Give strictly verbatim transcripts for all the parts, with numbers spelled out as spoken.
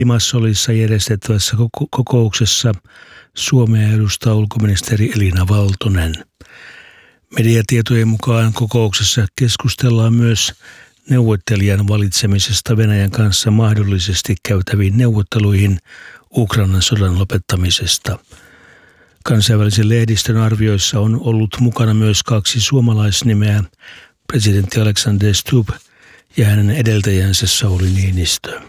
Limassolissa järjestettävässä kokouksessa Suomea edustaa ulkoministeri Elina Valtonen. Mediatietojen mukaan kokouksessa keskustellaan myös neuvottelijan valitsemisesta Venäjän kanssa mahdollisesti käytäviin neuvotteluihin Ukrainan sodan lopettamisesta. Kansainvälisen lehdistön arvioissa on ollut mukana myös kaksi suomalaisnimeä, presidentti Alexander Stubb ja hänen edeltäjänsä Sauli Niinistö.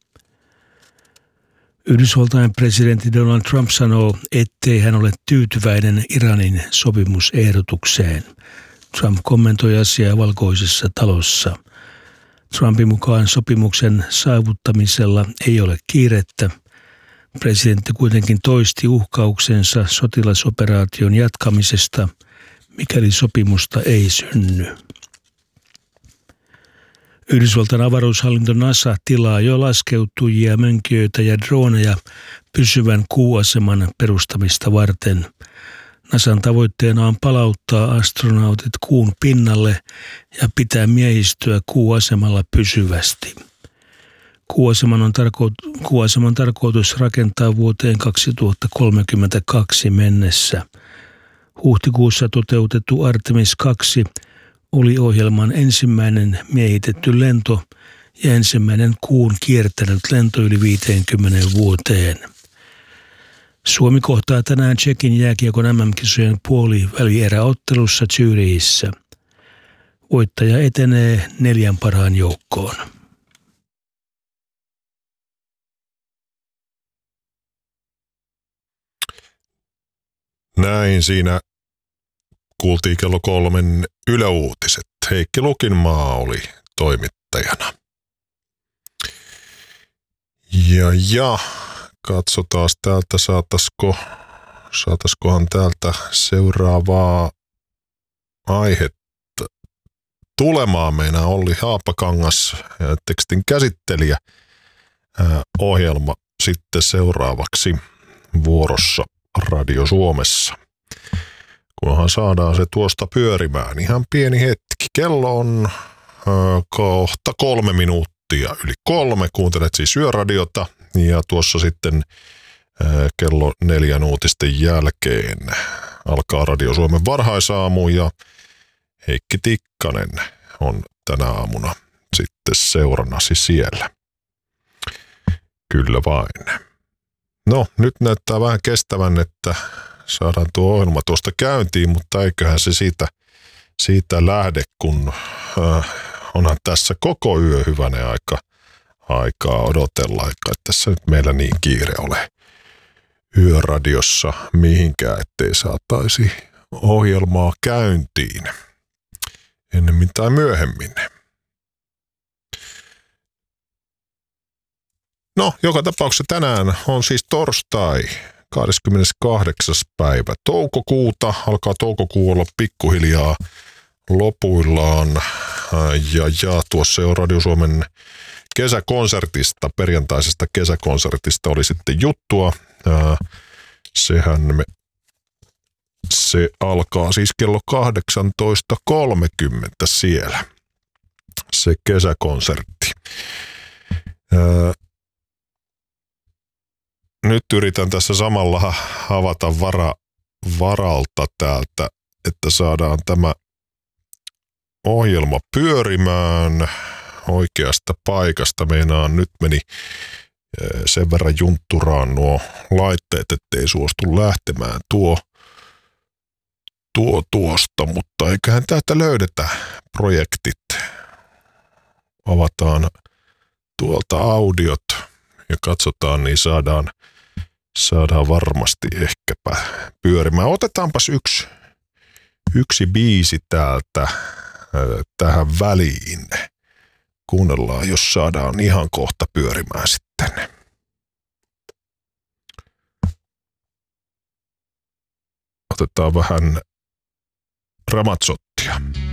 Yhdysvaltain presidentti Donald Trump sanoo, ettei hän ole tyytyväinen Iranin sopimusehdotukseen. Trump kommentoi asiaa Valkoisessa talossa. Trumpin mukaan sopimuksen saavuttamisella ei ole kiirettä. Presidentti kuitenkin toisti uhkauksensa sotilasoperaation jatkamisesta, mikäli sopimusta ei synny. Yhdysvaltain avaruushallinto NASA tilaa jo laskeutujia, mönkijöitä ja droneja pysyvän kuuaseman perustamista varten. NASAn tavoitteena on palauttaa astronautit kuun pinnalle ja pitää miehistöä kuuasemalla pysyvästi. Kuuaseman on, tarko- kuuaseman tarkoitus rakentaa vuoteen kaksituhattakolmekymmentäkaksi mennessä. Huhtikuussa toteutettu Artemis kaksi oli ohjelman ensimmäinen miehitetty lento ja ensimmäinen kuun kiertänyt lento yli viiteenkymmeneen vuoteen. Suomi kohtaa tänään Tšekin jääkiekon M M-kisojen puolivälieräottelussa Zürichissä. Voittaja etenee neljän parhaan joukkoon. Näin siinä kuultiin kello kolmen yläuutiset. Heikki Lukinmaa oli toimittajana. Ja, ja katsotaan täältä, saataisiko, saataisikohan täältä seuraavaa aihetta tulemaan. Meinaa Olli Haapakangas, tekstin käsittelijä, ää, ohjelma sitten seuraavaksi vuorossa Radio Suomessa. Kunhan saadaan se tuosta pyörimään. Ihan pieni hetki. Kello on ö, kohta kolme minuuttia yli kolme. Kuuntelet siis Yöradiota ja tuossa sitten ö, kello neljän uutisten jälkeen alkaa Radio Suomen varhaisaamu ja Heikki Tikkanen on tänä aamuna sitten seurannasi siellä. Kyllä vain. No, nyt näyttää vähän kestävän, että saadaan tuo ohjelma tuosta käyntiin, mutta eiköhän se siitä, siitä lähde, kun äh, onhan tässä koko yö hyvänen aika aikaa odotella, eikä tässä nyt meillä niin kiire ole Yöradiossa mihinkään, ettei saataisi ohjelmaa käyntiin ennemmin tai myöhemmin. No, joka tapauksessa tänään on siis torstai, kahdeskymmeneskahdeksas päivä toukokuuta. Alkaa toukokuu olla pikkuhiljaa lopuillaan. Ja, ja tuossa jo Radio Suomen kesäkonsertista, perjantaisesta kesäkonsertista oli sitten juttua. Sehän me, se alkaa siis kello kahdeksantoista kolmekymmentä siellä, se kesäkonsertti. Nyt yritän tässä samalla avata vara, varalta täältä, että saadaan tämä ohjelma pyörimään oikeasta paikasta. Meinaan nyt meni sen verran juntturaan nuo laitteet, ettei suostu lähtemään tuo, tuo tuosta, mutta eiköhän täältä löydetä projektit. Avataan tuolta audiot ja katsotaan, niin saadaan Saadaan varmasti ehkäpä pyörimään. Otetaanpas yksi, yksi biisi täältä äh, tähän väliin. Kuunnellaan, jos saadaan ihan kohta pyörimään sitten. Otetaan vähän Ramazzottia.